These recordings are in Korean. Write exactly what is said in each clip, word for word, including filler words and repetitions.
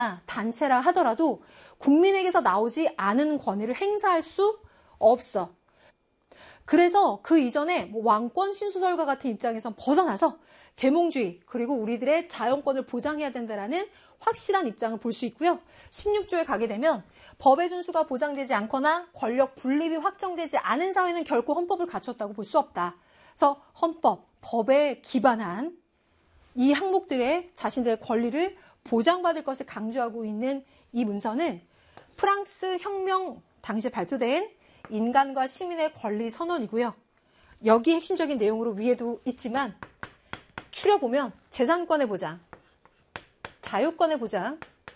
단체라 하더라도 국민에게서 나오지 않은 권위를 행사할 수 없어. 그래서 그 이전에 뭐 왕권 신수설과 같은 입장에선 벗어나서 계몽주의 그리고 우리들의 자연권을 보장해야 된다라는 확실한 입장을 볼 수 있고요. 십육 조에 가게 되면 법의 준수가 보장되지 않거나 권력 분립이 확정되지 않은 사회는 결코 헌법을 갖췄다고 볼 수 없다. 그래서 헌법, 법에 기반한 이 항목들의 자신들의 권리를 보장받을 것을 강조하고 있는 이 문서는 프랑스 혁명 당시 발표된 인간과 시민의 권리 선언이고요. 여기 핵심적인 내용으로 위에도 있지만 추려보면 재산권의 보장, 자유권의 보장,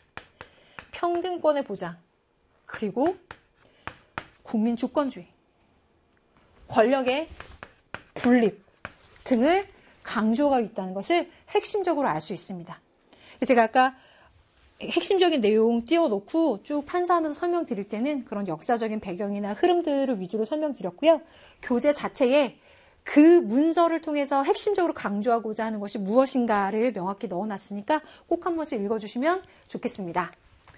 평등권의 보장, 그리고 국민 주권주의, 권력의 분립 등을 강조하고 있다는 것을 핵심적으로 알 수 있습니다. 제가 아까 핵심적인 내용 띄워놓고 쭉 판사하면서 설명드릴 때는 그런 역사적인 배경이나 흐름들을 위주로 설명드렸고요. 교재 자체에 그 문서를 통해서 핵심적으로 강조하고자 하는 것이 무엇인가를 명확히 넣어놨으니까 꼭 한 번씩 읽어주시면 좋겠습니다.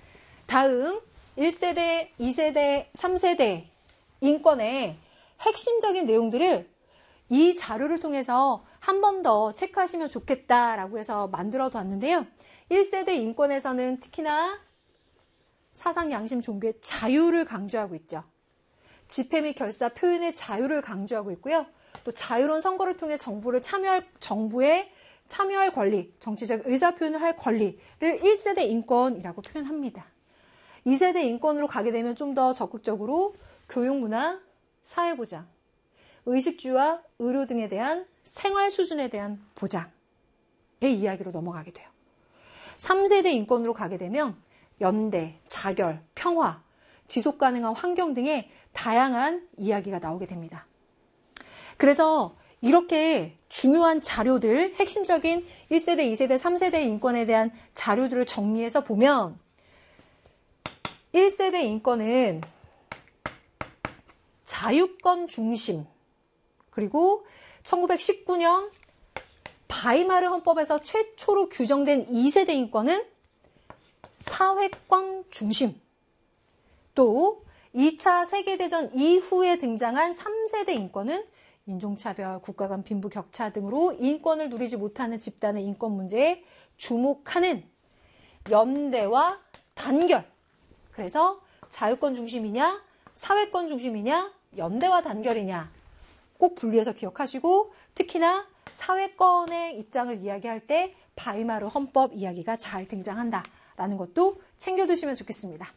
다음 일 세대, 이 세대, 삼 세대 인권의 핵심적인 내용들을 이 자료를 통해서 한 번 더 체크하시면 좋겠다라고 해서 만들어 뒀는데요. 일 세대 인권에서는 특히나 사상, 양심, 종교의 자유를 강조하고 있죠. 집회 및 결사, 표현의 자유를 강조하고 있고요. 또 자유로운 선거를 통해 정부를 참여할, 정부에 참여할 권리, 정치적 의사 표현을 할 권리를 일 세대 인권이라고 표현합니다. 이 세대 인권으로 가게 되면 좀 더 적극적으로 교육문화, 사회보장, 의식주와 의료 등에 대한 생활 수준에 대한 보장의 이야기로 넘어가게 돼요. 삼 세대 인권으로 가게 되면 연대, 자결, 평화, 지속 가능한 환경 등의 다양한 이야기가 나오게 됩니다. 그래서 이렇게 중요한 자료들, 핵심적인 일 세대, 이 세대, 삼 세대 인권에 대한 자료들을 정리해서 보면 일 세대 인권은 자유권 중심, 그리고 천구백십구 년 바이마르 헌법에서 최초로 규정된 이 세대 인권은 사회권 중심, 또 이 차 세계대전 이후에 등장한 삼 세대 인권은 인종차별, 국가 간 빈부 격차 등으로 인권을 누리지 못하는 집단의 인권 문제에 주목하는 연대와 단결. 그래서 자유권 중심이냐, 사회권 중심이냐, 연대와 단결이냐 꼭 분리해서 기억하시고, 특히나 사회권의 입장을 이야기할 때 바이마르 헌법 이야기가 잘 등장한다라는 것도 챙겨두시면 좋겠습니다.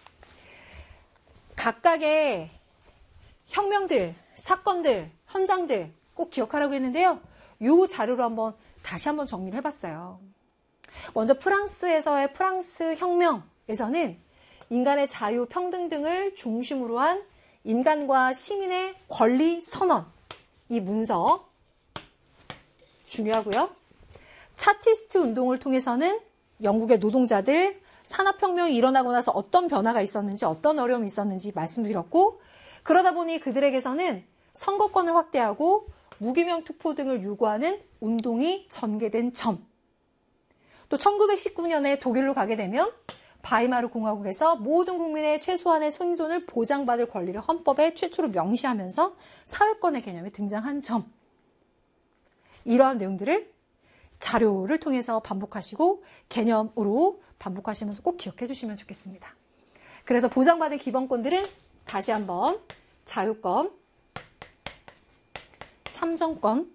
각각의 혁명들, 사건들, 현장들 꼭 기억하라고 했는데요. 이 자료로 한번 다시 한번 정리를 해봤어요. 먼저 프랑스에서의 프랑스 혁명에서는 인간의 자유, 평등 등을 중심으로 한 인간과 시민의 권리 선언, 이 문서 중요하고요. 차티스트 운동을 통해서는 영국의 노동자들, 산업혁명이 일어나고 나서 어떤 변화가 있었는지, 어떤 어려움이 있었는지 말씀드렸고, 그러다 보니 그들에게서는 선거권을 확대하고 무기명 투표 등을 요구하는 운동이 전개된 점. 또 천구백십구 년에 독일로 가게 되면 바이마르 공화국에서 모든 국민의 최소한의 생존을 보장받을 권리를 헌법에 최초로 명시하면서 사회권의 개념이 등장한 점. 이러한 내용들을 자료를 통해서 반복하시고 개념으로 반복하시면서 꼭 기억해 주시면 좋겠습니다. 그래서 보장받은 기본권들은 다시 한번 자유권, 참정권,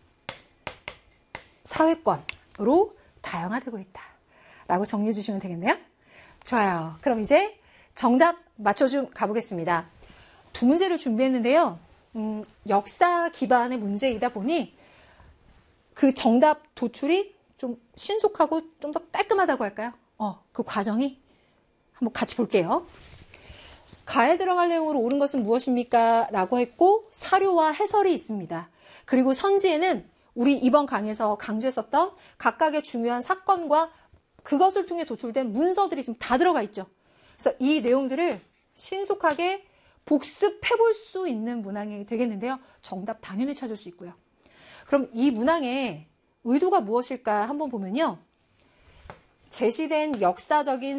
사회권으로 다양화되고 있다라고 정리해 주시면 되겠네요. 좋아요. 그럼 이제 정답 맞춰좀 가보겠습니다. 두 문제를 준비했는데요. 음, 역사 기반의 문제이다 보니 그 정답 도출이 좀 신속하고 좀 더 깔끔하다고 할까요? 어, 그 과정이 한번 같이 볼게요. 가에 들어갈 내용으로 옳은 것은 무엇입니까? 라고 했고 사료와 해설이 있습니다. 그리고 선지에는 우리 이번 강의에서 강조했었던 각각의 중요한 사건과 그것을 통해 도출된 문서들이 지금 다 들어가 있죠. 그래서 이 내용들을 신속하게 복습해 볼 수 있는 문항이 되겠는데요. 정답 당연히 찾을 수 있고요. 그럼 이 문항의 의도가 무엇일까 한번 보면요. 제시된 역사적인